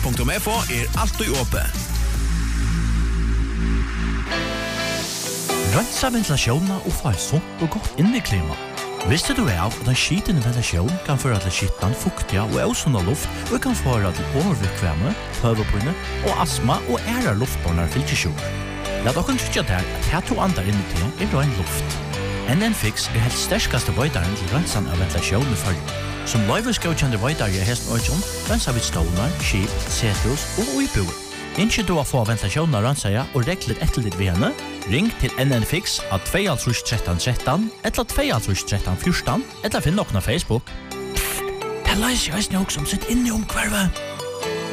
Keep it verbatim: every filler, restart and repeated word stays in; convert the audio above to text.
punktum f o er alltid åpe. Rønsa ventilasjoner og få et sunt og godt inneklima. Visste du av at en skitende ventilasjon kan føre til skittan, fuktiga og ausunda luft og kan føre til overvikvemme, høvepinne og astma og ære luftbornar fylkesjord. Lad okken tryggja der at her to andar inni til er røyn luft. N N Fix er helt sterskaste vøydaren til rønsan av ventilasjon i følge. Som løyveskjøkjande vøydare i hesten øyjon, rønsa vid stålar, skip, setus og uibuer. Innskje du å få ventilasjonen av rønsaja og reklet etter litt ved henne, ring til N N Fix av to tre tre tre eller to tre tre fjorten eller finn noen av Facebook. Pff, det er leis jeg også som sitter inne i omkvarvet.